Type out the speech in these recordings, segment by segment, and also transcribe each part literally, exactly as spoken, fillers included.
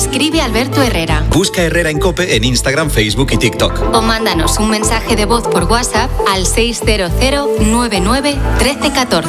Escribe a Alberto Herrera. Busca Herrera en COPE en Instagram, Facebook y TikTok. O mándanos un mensaje de voz por WhatsApp al seis cero cero nueve nueve uno tres uno cuatro.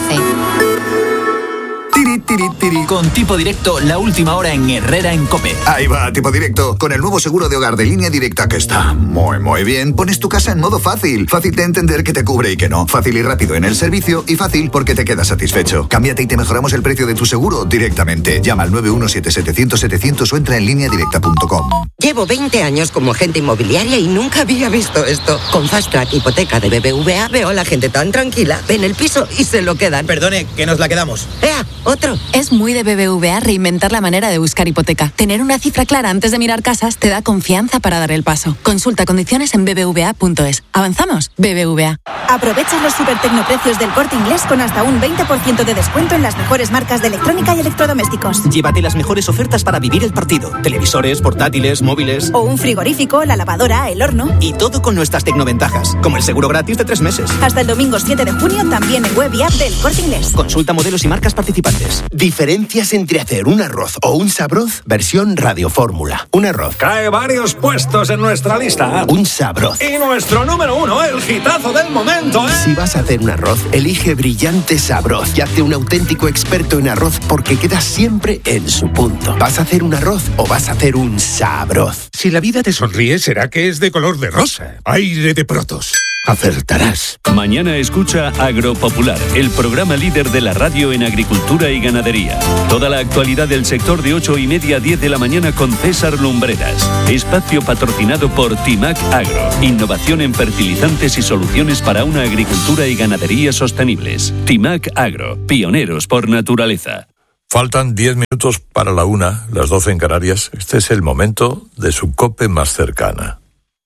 Tiri, tiri, tiri. Con Tipo Directo, la última hora en Herrera en COPE. Ahí va, Tipo Directo. Con el nuevo seguro de hogar de Línea Directa, que está muy, muy bien, pones tu casa en modo fácil. Fácil de entender que te cubre y que no. Fácil y rápido en el servicio y fácil porque te quedas satisfecho. Cámbiate y te mejoramos el precio de tu seguro directamente. Llama al nueve uno siete setecientos setecientos o entra en línea directa punto com. Llevo veinte años como agente inmobiliaria y nunca había visto esto. Con Fast Track Hipoteca de B B V A veo a la gente tan tranquila. Ven el piso y se lo quedan. Perdone, que nos la quedamos. ¡Ea! Otro. Es muy de B B V A reinventar la manera de buscar hipoteca. Tener una cifra clara antes de mirar casas te da confianza para dar el paso. Consulta condiciones en b b v a punto es. ¿Avanzamos? B B V A. Aprovecha los super tecnoprecios del Corte Inglés con hasta un veinte por ciento de descuento en las mejores marcas de electrónica y electrodomésticos. Llévate las mejores ofertas para vivir el partido. Televisores, portátiles, móviles. O un frigorífico, la lavadora, el horno. Y todo con nuestras tecnoventajas, como el seguro gratis de tres meses. Hasta el domingo siete de junio también en web y app del Corte Inglés. Consulta modelos y marcas participantes. Diferencias entre hacer un arroz o un sabroz, versión Radio Fórmula. Un arroz. Cae varios puestos en nuestra lista. Un sabroz. Y nuestro número uno, el hitazo del momento, ¿eh? Si vas a hacer un arroz, elige Brillante Sabroz y hazte un auténtico experto en arroz porque quedas siempre en su punto. ¿Vas a hacer un arroz o vas a hacer un sabroz? Si la vida te sonríe, será que es de color de rosa. Aire de Protos. Acertarás. Mañana escucha Agropopular, el programa líder de la radio en agricultura y ganadería. Toda la actualidad del sector de ocho y media a diez de la mañana con César Lumbreras. Espacio patrocinado por Timac Agro. Innovación en fertilizantes y soluciones para una agricultura y ganadería sostenibles. Timac Agro, pioneros por naturaleza. Faltan diez minutos para la una, las doce en Canarias. Este es el momento de su COPE más cercana.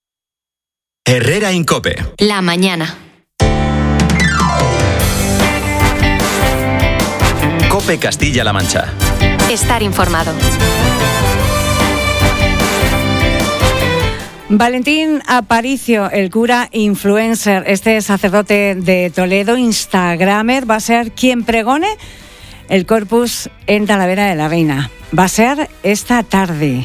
Herrera en COPE. La mañana. COPE Castilla-La Mancha. Estar informado. Valentín Aparicio, el cura influencer, este sacerdote de Toledo, instagramer, va a ser quien pregone el Corpus en Talavera de la Reina. Va a ser esta tarde.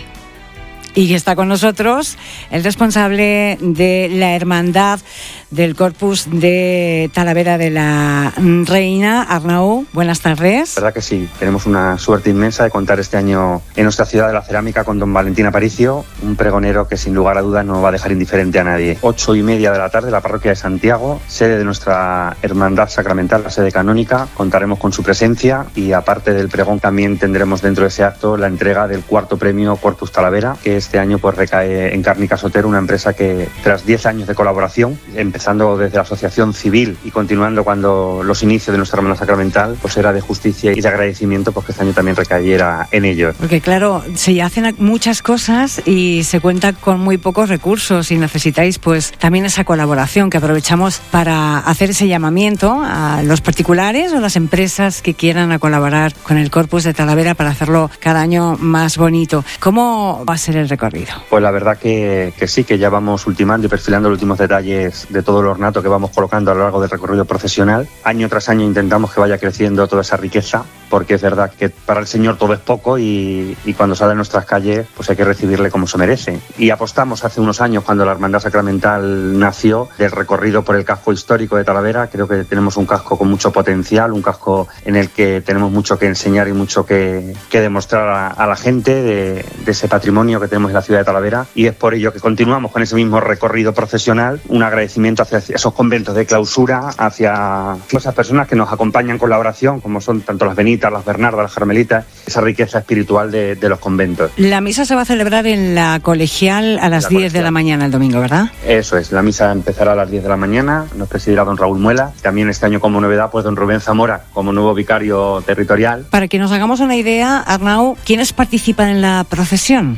Y está con nosotros el responsable de la Hermandad del Corpus de Talavera de la Reina, Arnau. Buenas tardes. La verdad que sí, tenemos una suerte inmensa de contar este año en nuestra ciudad de la cerámica con don Valentín Aparicio, un pregonero que sin lugar a dudas no va a dejar indiferente a nadie. Ocho y media de la tarde, la parroquia de Santiago, sede de nuestra Hermandad Sacramental, la sede canónica. Contaremos con su presencia y aparte del pregón también tendremos dentro de ese acto la entrega del cuarto premio Corpus Talavera, que este año pues recae en Cárnica Sotero, una empresa que tras diez años de colaboración, empezando desde la asociación civil y continuando cuando los inicios de nuestra Hermandad Sacramental, pues era de justicia y de agradecimiento pues que este año también recayera en ellos. Porque claro, se hacen muchas cosas y se cuenta con muy pocos recursos y necesitáis pues también esa colaboración que aprovechamos para hacer ese llamamiento a los particulares o las empresas que quieran a colaborar con el Corpus de Talavera para hacerlo cada año más bonito. ¿Cómo va a ser el recorrido? Pues la verdad que, que sí, que ya vamos ultimando y perfilando los últimos detalles de todo el ornato que vamos colocando a lo largo del recorrido procesional. Año tras año intentamos que vaya creciendo toda esa riqueza, porque es verdad que para el Señor todo es poco y, y cuando sale a nuestras calles pues hay que recibirle como se merece. Y apostamos hace unos años, cuando la Hermandad Sacramental nació, del recorrido por el casco histórico de Talavera. Creo que tenemos un casco con mucho potencial, un casco en el que tenemos mucho que enseñar y mucho que, que demostrar a, a la gente de, de ese patrimonio que tenemos en la ciudad de Talavera, y es por ello que continuamos con ese mismo recorrido procesional, un agradecimiento hacia esos conventos de clausura, hacia esas personas que nos acompañan con la oración, como son tanto las Benitas, las Bernardas, las Carmelitas, esa riqueza espiritual de, de los conventos. La misa se va a celebrar en la colegial a las diez de la mañana el domingo, ¿verdad? Eso es, la misa empezará a las diez de la mañana, nos presidirá don Raúl Muela, también este año como novedad pues don Rubén Zamora como nuevo vicario territorial. Para que nos hagamos una idea, Arnau, ¿quiénes participan en la procesión? Aparte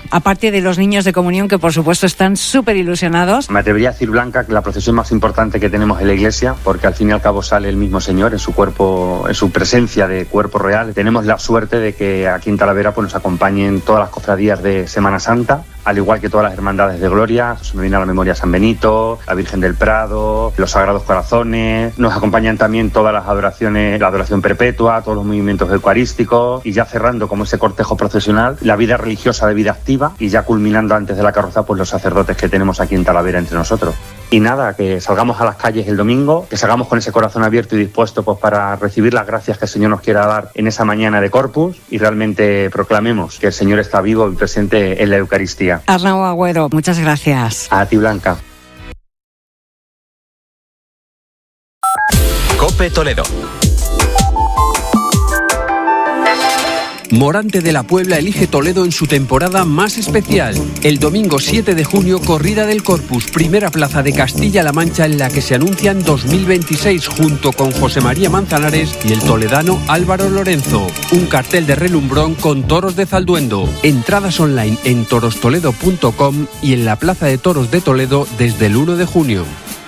parte de los niños de comunión, que por supuesto están súper ilusionados. Me atrevería a decir, Blanca, que la procesión más importante que tenemos en la iglesia, porque al fin y al cabo sale el mismo Señor en su cuerpo, en su presencia de cuerpo real. Tenemos la suerte de que aquí en Talavera pues, nos acompañen todas las cofradías de Semana Santa, al igual que todas las hermandades de gloria. Se me viene a la memoria San Benito, la Virgen del Prado, los Sagrados Corazones. Nos acompañan también todas las adoraciones, la adoración perpetua, todos los movimientos eucarísticos, y ya cerrando como ese cortejo procesional, la vida religiosa de vida activa, y ya culminando antes de la carroza pues los sacerdotes que tenemos aquí en Talavera entre nosotros. Y nada, que salgamos a las calles el domingo, que salgamos con ese corazón abierto y dispuesto pues para recibir las gracias que el Señor nos quiera dar en esa mañana de Corpus, y realmente proclamemos que el Señor está vivo y presente en la Eucaristía. Arnau Agüero, muchas gracias. A ti, Blanca. COPE Toledo. Morante de la Puebla elige Toledo en su temporada más especial. El domingo siete de junio, corrida del Corpus, primera plaza de Castilla-La Mancha, en la que se anuncian dos mil veintiséis junto con José María Manzanares y el toledano Álvaro Lorenzo. Un cartel de relumbrón con toros de Zalduendo. Entradas online en torostoledo punto com y en la Plaza de Toros de Toledo desde el uno de junio.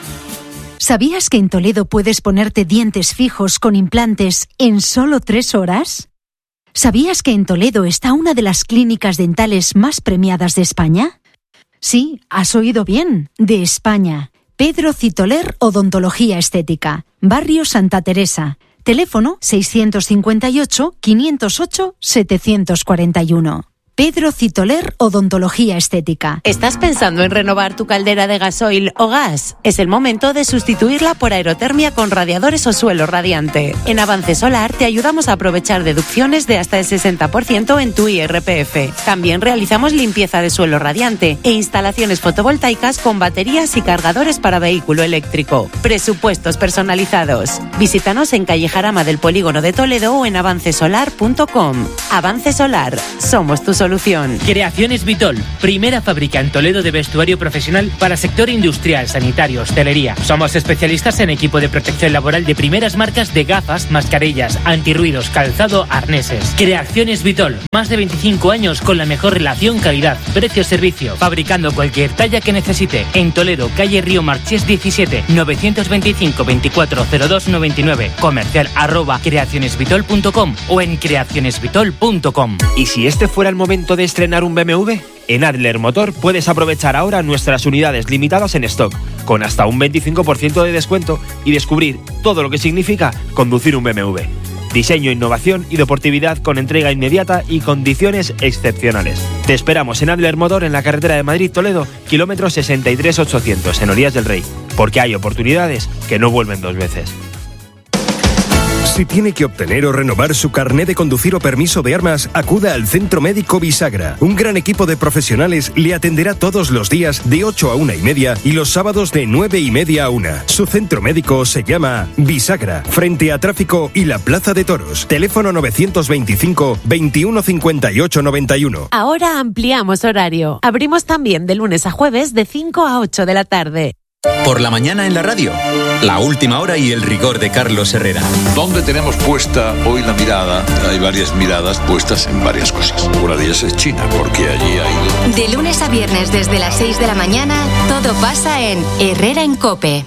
¿Sabías que en Toledo puedes ponerte dientes fijos con implantes en solo tres horas? ¿Sabías que en Toledo está una de las clínicas dentales más premiadas de España? Sí, has oído bien, de España. Pedro Citoler Odontología Estética, Barrio Santa Teresa. Teléfono seiscientos cincuenta y ocho, quinientos ocho, setecientos cuarenta y uno. Pedro Citoler Odontología Estética. ¿Estás pensando en renovar tu caldera de gasoil o gas? Es el momento de sustituirla por aerotermia con radiadores o suelo radiante. En Avance Solar te ayudamos a aprovechar deducciones de hasta el sesenta por ciento en tu I R P F. También realizamos limpieza de suelo radiante e instalaciones fotovoltaicas con baterías y cargadores para vehículo eléctrico. Presupuestos personalizados. Visítanos en calle Jarama del Polígono de Toledo o en avance solar punto com. Avance Solar, somos tu solución. Creaciones Vitol, primera fábrica en Toledo de vestuario profesional para sector industrial, sanitario, hostelería. Somos especialistas en equipo de protección laboral de primeras marcas de gafas, mascarillas, antirruidos, calzado, arneses. Creaciones Vitol, más de veinticinco años con la mejor relación calidad, precio-servicio, fabricando cualquier talla que necesite. En Toledo, calle Río Marchés diecisiete, novecientos veinticinco, veinticuatro cero dos noventa y nueve, comercial arroba creacionesvitol punto com o en creacionesvitol punto com. ¿Y si este fuera el momento de estrenar un B M W? En Adler Motor puedes aprovechar ahora nuestras unidades limitadas en stock, con hasta un veinticinco por ciento de descuento, y descubrir todo lo que significa conducir un B M W. Diseño, innovación y deportividad con entrega inmediata y condiciones excepcionales. Te esperamos en Adler Motor en la carretera de Madrid-Toledo, kilómetro sesenta y tres ochocientos, en Orías del Rey, porque hay oportunidades que no vuelven dos veces. Si tiene que obtener o renovar su carné de conducir o permiso de armas, acuda al Centro Médico Bisagra. Un gran equipo de profesionales le atenderá todos los días de ocho a una y media y los sábados de nueve y media a una. Su centro médico se llama Bisagra, frente a Tráfico y la Plaza de Toros. Teléfono novecientos veinticinco, veintiuno cincuenta y ocho noventa y uno. Ahora ampliamos horario. Abrimos también de lunes a jueves de cinco a ocho de la tarde. Por la mañana en la radio, la última hora y el rigor de Carlos Herrera. ¿Dónde tenemos puesta hoy la mirada? Hay varias miradas puestas en varias cosas. Una de ellas es China, porque allí hay... De lunes a viernes desde las seis de la mañana, todo pasa en Herrera en COPE.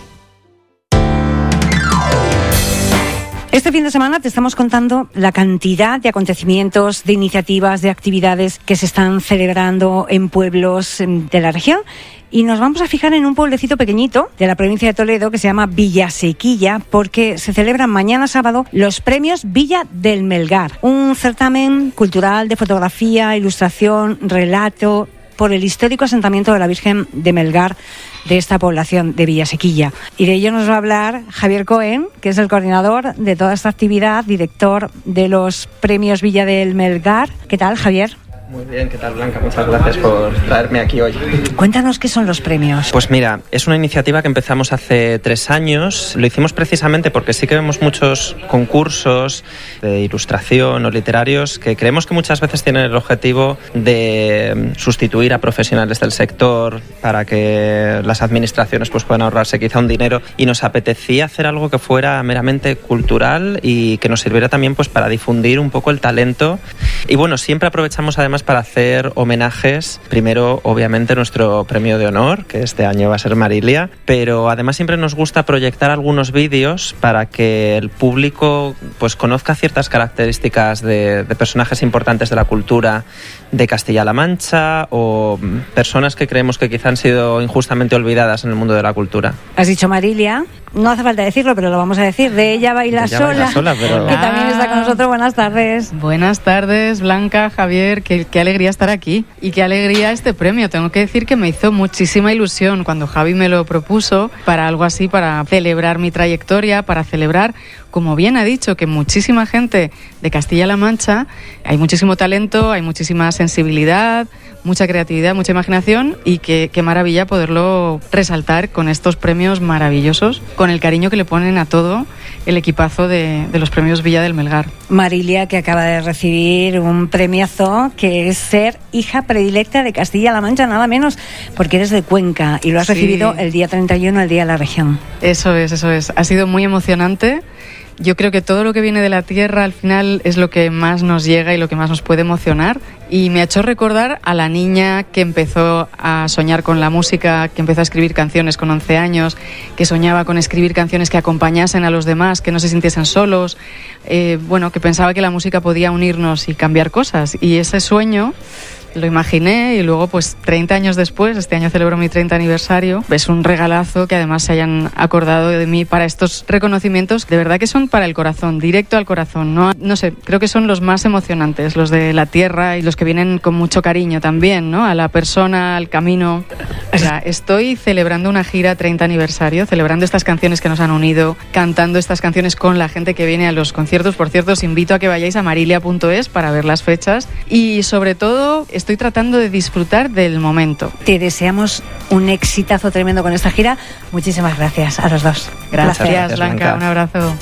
Este fin de semana te estamos contando la cantidad de acontecimientos, de iniciativas, de actividades que se están celebrando en pueblos de la región. Y nos vamos a fijar en un pueblecito pequeñito de la provincia de Toledo que se llama Villasequilla, porque se celebran mañana sábado los premios Villa del Melgar, un certamen cultural de fotografía, ilustración, relato, por el histórico asentamiento de la Virgen de Melgar de esta población de Villasequilla. Y de ello nos va a hablar Javier Cohen, que es el coordinador de toda esta actividad, director de los premios Villa del Melgar. ¿Qué tal, Javier? Muy bien, ¿qué tal, Blanca? Muchas gracias por traerme aquí hoy. Cuéntanos qué son los premios. Pues mira, es una iniciativa que empezamos hace tres años. Lo hicimos precisamente porque sí que vemos muchos concursos de ilustración o literarios que creemos que muchas veces tienen el objetivo de sustituir a profesionales del sector para que las administraciones pues puedan ahorrarse quizá un dinero, y nos apetecía hacer algo que fuera meramente cultural y que nos sirviera también pues para difundir un poco el talento. Y bueno, siempre aprovechamos además aprovechamos para hacer homenajes. Primero, obviamente, nuestro premio de honor, que este año va a ser Marilia, pero además siempre nos gusta proyectar algunos vídeos para que el público pues conozca ciertas características de, de personajes importantes de la cultura de Castilla-La Mancha o personas que creemos que quizá han sido injustamente olvidadas en el mundo de la cultura. Has dicho Marilia, no hace falta decirlo, pero lo vamos a decir, de Ella Baila, Ella sola, baila sola, pero... que también está con nosotros. Buenas tardes. Buenas tardes, Blanca, Javier, qué, qué alegría estar aquí y qué alegría este premio. Tengo que decir que me hizo muchísima ilusión cuando Javi me lo propuso para algo así, para celebrar mi trayectoria, para celebrar, como bien ha dicho, que muchísima gente de Castilla-La Mancha, hay muchísimo talento, hay muchísima sensibilidad, mucha creatividad, mucha imaginación y qué, qué maravilla poderlo resaltar con estos premios maravillosos, con el cariño que le ponen a todo el equipazo de, de los premios Villa del Melgar. Marilia, que acaba de recibir un premiazo, que es ser hija predilecta de Castilla-La Mancha, nada menos, porque eres de Cuenca y lo has sí. recibido el día treinta y uno, el Día de la Región. Eso es, eso es. Ha sido muy emocionante. Yo creo que todo lo que viene de la tierra al final es lo que más nos llega y lo que más nos puede emocionar. Y me ha hecho recordar a la niña que empezó a soñar con la música, que empezó a escribir canciones con once años, que soñaba con escribir canciones que acompañasen a los demás, que no se sintiesen solos, eh, bueno, que pensaba que la música podía unirnos y cambiar cosas. Y ese sueño lo imaginé y luego pues treinta años después, este año celebro mi treinta aniversario, es un regalazo que además se hayan acordado de mí para estos reconocimientos, de verdad que son para el corazón, directo al corazón, no, no sé, creo que son los más emocionantes, los de la tierra y los que vienen con mucho cariño también, ¿no? A la persona, al camino. O sea, estoy celebrando una gira treinta aniversario, celebrando estas canciones que nos han unido, cantando estas canciones con la gente que viene a los conciertos. Por cierto, os invito a que vayáis a marilia punto es para ver las fechas y sobre todo estoy tratando de disfrutar del momento. Te deseamos un exitazo tremendo con esta gira. Muchísimas gracias a los dos. Gracias, gracias Blanca. Blanca. Un abrazo.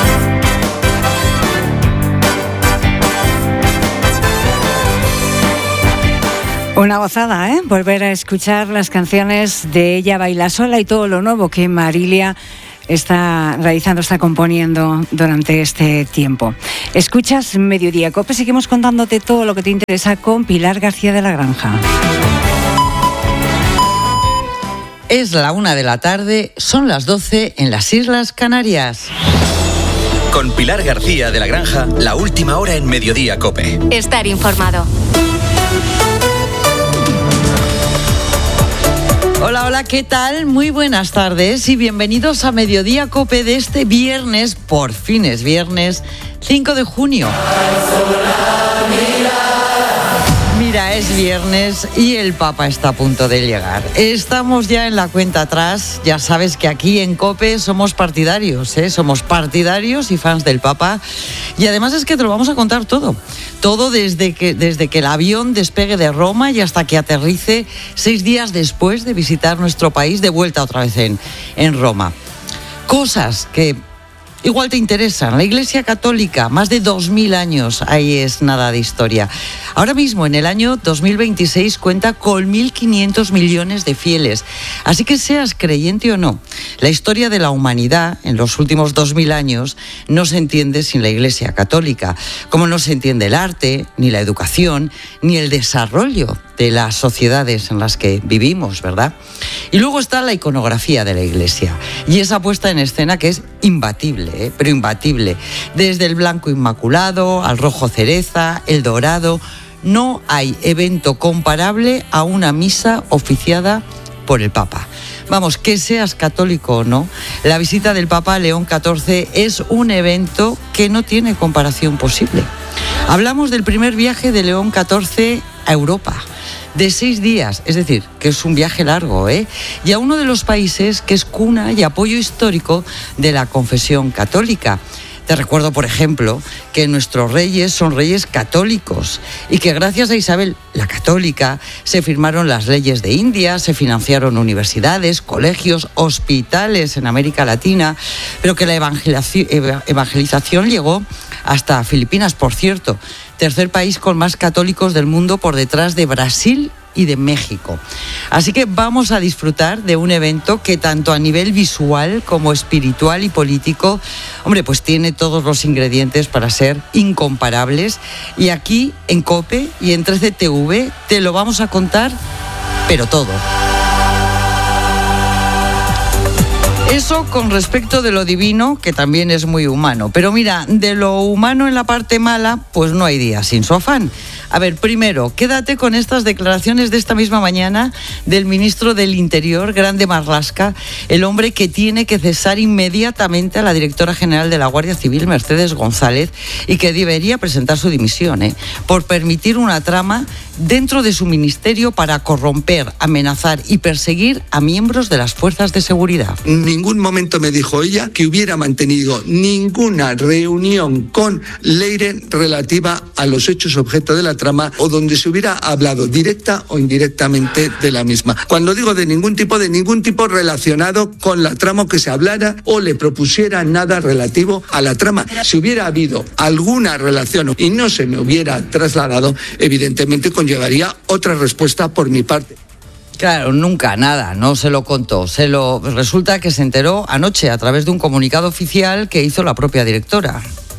Una gozada, ¿eh? Volver a escuchar las canciones de Ella Baila Sola y todo lo nuevo que Marilia está realizando, está componiendo durante este tiempo. Escuchas Mediodía Cope, seguimos contándote todo lo que te interesa con Pilar García de la Granja. Es la una de la tarde, son las doce en las Islas Canarias. Con Pilar García de la Granja, la última hora en Mediodía Cope. Estar informado. Hola, hola, ¿qué tal? Muy buenas tardes y bienvenidos a Mediodía Cope de este viernes, por fin es viernes, cinco de junio. Mira, es viernes y el Papa está a punto de llegar. Estamos ya en la cuenta atrás, ya sabes que aquí en Cope somos partidarios, ¿eh? Somos partidarios y fans del Papa y además es que te lo vamos a contar todo. Todo desde que, desde que el avión despegue de Roma y hasta que aterrice seis días después de visitar nuestro país de vuelta otra vez en, en Roma. Cosas que igual te interesan. La Iglesia Católica, más de dos mil años, ahí es nada de historia. Ahora mismo, en el año dos mil veintiséis, cuenta con mil quinientos millones de fieles. Así que seas creyente o no, la historia de la humanidad en los últimos dos mil años no se entiende sin la Iglesia Católica, como no se entiende el arte, ni la educación, ni el desarrollo de las sociedades en las que vivimos, ¿verdad? Y luego está la iconografía de la Iglesia y esa puesta en escena que es imbatible, ¿eh? Pero imbatible. Desde el blanco inmaculado al rojo cereza, el dorado, no hay evento comparable a una misa oficiada por el Papa. Vamos, que seas católico o no, la visita del Papa León catorce es un evento que no tiene comparación posible. Hablamos del primer viaje de León catorce a Europa, de seis días, es decir, que es un viaje largo, ¿eh? Y a uno de los países que es cuna y apoyo histórico de la confesión católica. Te recuerdo, por ejemplo, que nuestros reyes son reyes católicos y que gracias a Isabel la Católica se firmaron las leyes de India, se financiaron universidades, colegios, hospitales en América Latina, pero que la evangelización llegó hasta Filipinas, por cierto, tercer país con más católicos del mundo por detrás de Brasil y de México. Así que vamos a disfrutar de un evento que tanto a nivel visual como espiritual y político, hombre, pues tiene todos los ingredientes para ser incomparables. Y aquí en COPE y en trece T V te lo vamos a contar, pero todo. Eso con respecto de lo divino, que también es muy humano. Pero mira, de lo humano en la parte mala, pues no hay día sin su afán. A ver, primero, quédate con estas declaraciones de esta misma mañana del ministro del Interior, Grande Marlaska, el hombre que tiene que cesar inmediatamente a la directora general de la Guardia Civil, Mercedes González, y que debería presentar su dimisión, ¿eh? por permitir una trama dentro de su ministerio para corromper, amenazar y perseguir a miembros de las fuerzas de seguridad. En ningún momento me dijo ella que hubiera mantenido ninguna reunión con Leire relativa a los hechos objeto de la trama o donde se hubiera hablado directa o indirectamente de la misma. Cuando digo de ningún tipo, de ningún tipo relacionado con la trama, que se hablara o le propusiera nada relativo a la trama. Si hubiera habido alguna relación y no se me hubiera trasladado, evidentemente conllevaría otra respuesta por mi parte. Claro, nunca, nada, no se lo contó. Se lo resulta que se enteró anoche a través de un comunicado oficial que hizo la propia directora.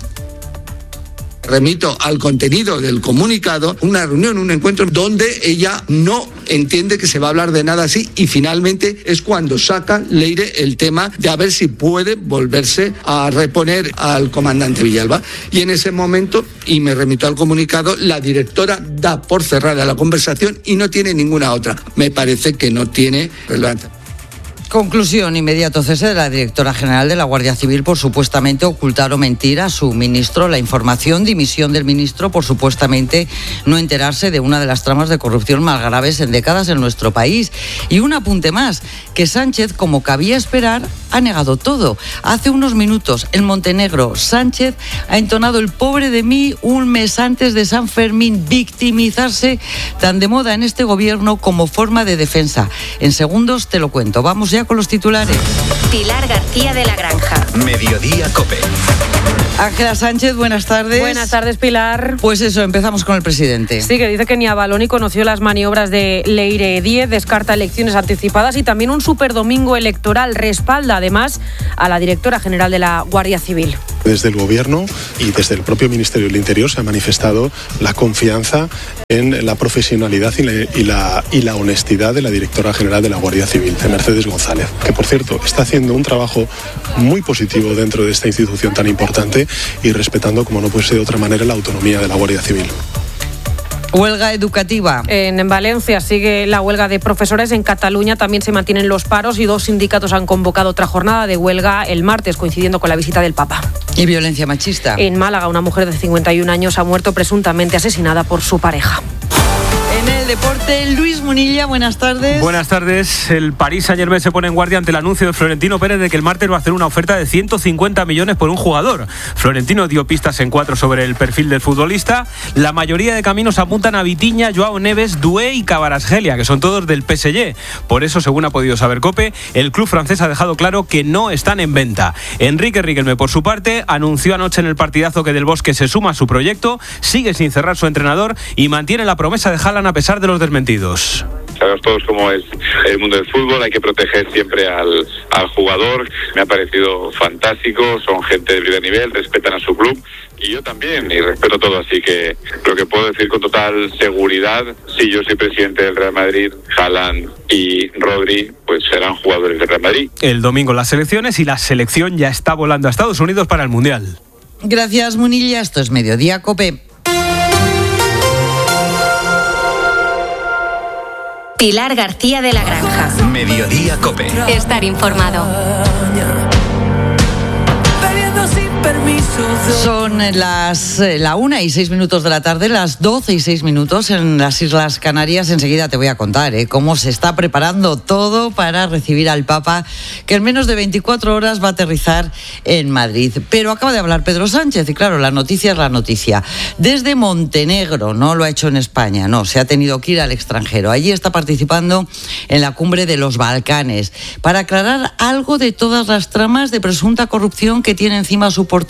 Remito al contenido del comunicado, una reunión, un encuentro donde ella no entiende que se va a hablar de nada así y finalmente es cuando saca Leire el tema de a ver si puede volverse a reponer al comandante Villalba. Y en ese momento, y me remito al comunicado, la directora da por cerrada la conversación y no tiene ninguna otra. Me parece que no tiene relevancia. Conclusión: inmediato cese de la directora general de la Guardia Civil por supuestamente ocultar o mentir a su ministro la información, dimisión del ministro por supuestamente no enterarse de una de las tramas de corrupción más graves en décadas en nuestro país. Y un apunte más, que Sánchez, como cabía esperar, ha negado todo. Hace unos minutos en Montenegro, Sánchez ha entonado el pobre de mí un mes antes de San Fermín, victimizarse tan de moda en este gobierno como forma de defensa. En segundos te lo cuento. Vamos ya con los titulares. Pilar García de la Granja. Mediodía COPE. Ángela Sánchez, buenas tardes. Buenas tardes, Pilar. Pues eso, empezamos con el presidente. Sí, que dice que ni avaló ni conoció las maniobras de Leire Díez, descarta elecciones anticipadas y también un superdomingo electoral. Respalda además a la directora general de la Guardia Civil. Desde el Gobierno y desde el propio Ministerio del Interior se ha manifestado la confianza en la profesionalidad y la, y la, y la honestidad de la directora general de la Guardia Civil, de Mercedes González, que por cierto está haciendo un trabajo muy positivo dentro de esta institución tan importante y respetando, como no puede ser de otra manera, la autonomía de la Guardia Civil. Huelga educativa. En Valencia sigue la huelga de profesores. En Cataluña también se mantienen los paros y dos sindicatos han convocado otra jornada de huelga el martes, coincidiendo con la visita del Papa. ¿Y violencia machista? En Málaga, una mujer de cincuenta y un años ha muerto presuntamente asesinada por su pareja. En el deporte, Luis Munilla, buenas tardes. Buenas tardes. El Paris Saint-Germain se pone en guardia ante el anuncio de Florentino Pérez de que el martes va a hacer una oferta de ciento cincuenta millones por un jugador. Florentino dio pistas en cuatro sobre el perfil del futbolista. La mayoría de caminos apuntan a Vitinha, Joao Neves, Doué y Kvaratskhelia, que son todos del P S G. Por eso, según ha podido saber COPE, el club francés ha dejado claro que no están en venta. Enrique Riquelme, por su parte, anunció anoche en el partidazo que Del Bosque se suma a su proyecto, sigue sin cerrar su entrenador y mantiene la promesa de Haaland a pesar de los desmentidos. Sabemos todos cómo es el mundo del fútbol, hay que proteger siempre al, al jugador. Me ha parecido fantástico, son gente de primer nivel, respetan a su club y yo también, y respeto todo, así que lo que puedo decir con total seguridad, si yo soy presidente del Real Madrid, Haaland y Rodri, pues serán jugadores del Real Madrid. El domingo las selecciones y la selección ya está volando a Estados Unidos para el Mundial. Gracias, Munilla, esto es Mediodía COPE. Pilar García de la Granja. Mediodía COPE. Estar informado. Son las la una y seis minutos de la tarde, las doce y seis minutos en las Islas Canarias. Enseguida te voy a contar ¿eh? cómo se está preparando todo para recibir al Papa, que en menos de veinticuatro horas va a aterrizar en Madrid. Pero acaba de hablar Pedro Sánchez y claro, la noticia es la noticia. Desde Montenegro, no lo ha hecho en España, no, se ha tenido que ir al extranjero. Allí está participando en la cumbre de los Balcanes para aclarar algo de todas las tramas de presunta corrupción que tiene encima su portillo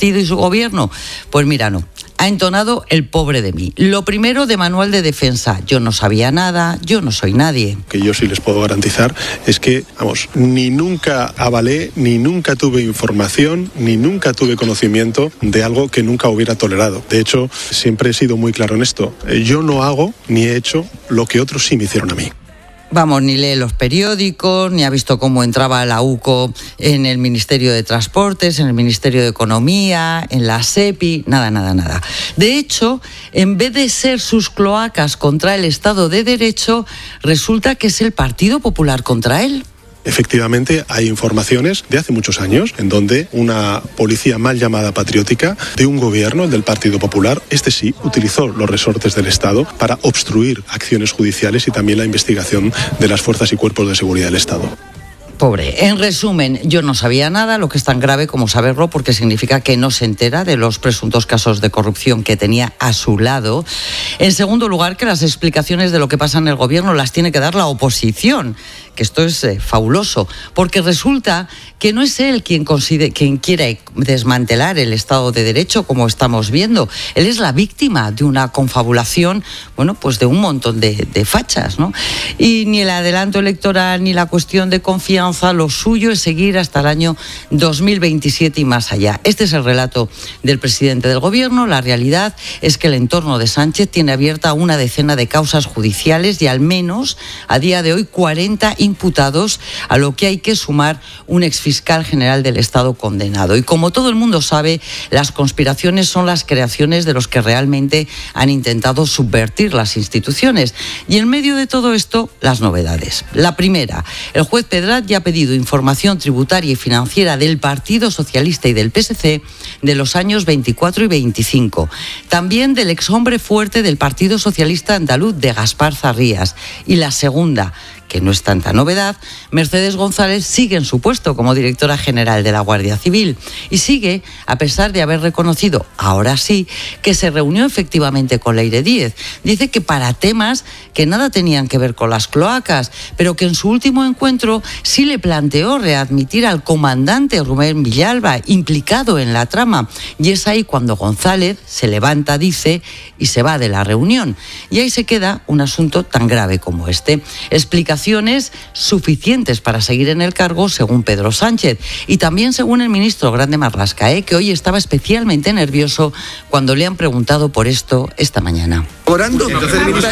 partido y su gobierno? Pues mira, no. Ha entonado el pobre de mí. Lo primero de manual de defensa. Yo no sabía nada, yo no soy nadie. Que yo sí les puedo garantizar es que, vamos, ni nunca avalé, ni nunca tuve información, ni nunca tuve conocimiento de algo que nunca hubiera tolerado. De hecho, siempre he sido muy claro en esto. Yo no hago ni he hecho lo que otros sí me hicieron a mí. Vamos, ni lee los periódicos, ni ha visto cómo entraba la U C O en el Ministerio de Transportes, en el Ministerio de Economía, en la SEPI, nada, nada, nada. De hecho, en vez de ser sus cloacas contra el Estado de Derecho, resulta que es el Partido Popular contra él. Efectivamente, hay informaciones de hace muchos años en donde una policía mal llamada patriótica de un gobierno, el del Partido Popular, este sí, utilizó los resortes del Estado para obstruir acciones judiciales y también la investigación de las fuerzas y cuerpos de seguridad del Estado. Pobre. En resumen, yo no sabía nada, lo que es tan grave como saberlo, porque significa que no se entera de los presuntos casos de corrupción que tenía a su lado. En segundo lugar, que las explicaciones de lo que pasa en el gobierno las tiene que dar la oposición, que esto es eh, fabuloso, porque resulta que no es él quien, considera, quien quiere desmantelar el Estado de Derecho, como estamos viendo. Él es la víctima de una confabulación, bueno, pues de un montón de, de fachas, ¿no? Y ni el adelanto electoral ni la cuestión de confianza, lo suyo es seguir hasta el año dos mil veintisiete y más allá. Este es el relato del presidente del gobierno. La realidad es que el entorno de Sánchez tiene abierta una decena de causas judiciales y al menos a día de hoy cuarenta imputados, a lo que hay que sumar un exfiscal general del Estado condenado. Y como todo el mundo sabe, las conspiraciones son las creaciones de los que realmente han intentado subvertir las instituciones. Y en medio de todo esto, las novedades. La primera, el juez Pedrat ya ha pedido información tributaria y financiera del Partido Socialista y del P S C de los años veinticuatro y veinticinco. También del exhombre fuerte del Partido Socialista andaluz, de Gaspar Zarrías. Y la segunda, que no es tanta novedad, Mercedes González sigue en su puesto como directora general de la Guardia Civil y sigue a pesar de haber reconocido, ahora sí, que se reunió efectivamente con Leire Díez. Dice que para temas que nada tenían que ver con las cloacas, pero que en su último encuentro sí le planteó readmitir al comandante Rubén Villalba, implicado en la trama. Y es ahí cuando González se levanta, dice, y se va de la reunión. Y ahí se queda un asunto tan grave como este. Explica suficientes para seguir en el cargo, según Pedro Sánchez, y también según el ministro Grande Marlaska, ¿eh? que hoy estaba especialmente nervioso cuando le han preguntado por esto esta mañana. Orando, entonces el ministro